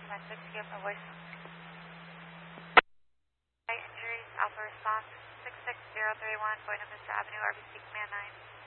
10-6, give my voice. Injuries, Alpha response, 66031, Buena Vista Avenue, RBC Command 9.